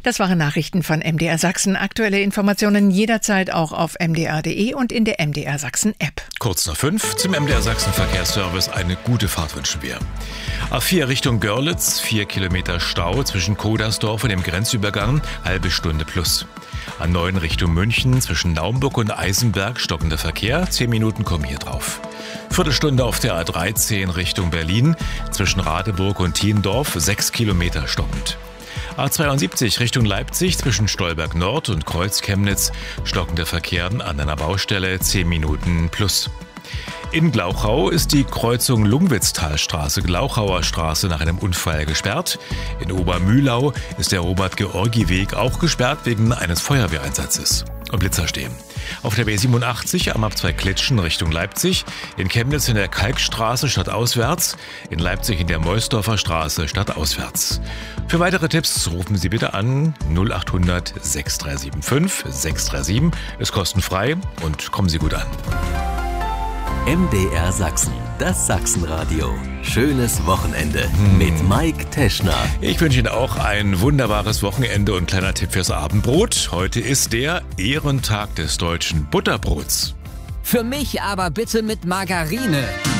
Das waren Nachrichten von MDR Sachsen. Aktuelle Informationen jederzeit auch auf mdr.de und in der MDR Sachsen App. Kurz nach 5 zum MDR Sachsen Verkehrsservice. Eine gute Fahrt wünschen wir. A4 Richtung Görlitz, 4 Kilometer Stau zwischen Kodersdorf und dem Grenzübergang, halbe Stunde plus. A9 Richtung München, zwischen Naumburg und Eisenberg stockender Verkehr, 10 Minuten kommen hier drauf. Viertelstunde auf der A13 Richtung Berlin, zwischen Radeburg und Thiendorf, 6 Kilometer stockend. A72 Richtung Leipzig, zwischen Stolberg Nord und Kreuz Chemnitz, stockender Verkehr an einer Baustelle, 10 Minuten plus. In Glauchau ist die Kreuzung Lungwitztalstraße, Glauchauer Straße nach einem Unfall gesperrt. In Obermühlau ist der Robert-Georgi-Weg auch gesperrt wegen eines Feuerwehreinsatzes. Und Blitzer stehen. Auf der B87 am Abzweig Klitschen Richtung Leipzig, in Chemnitz in der Kalkstraße stadtauswärts, in Leipzig in der Meusdorfer Straße stadtauswärts. Für weitere Tipps rufen Sie bitte an 0800 6375 637. Ist kostenfrei und kommen Sie gut an. MDR Sachsen, das Sachsenradio. Schönes Wochenende mit Mike Teschner. Ich wünsche Ihnen auch ein wunderbares Wochenende und kleiner Tipp fürs Abendbrot. Heute ist der Ehrentag des deutschen Butterbrots. Für mich aber bitte mit Margarine.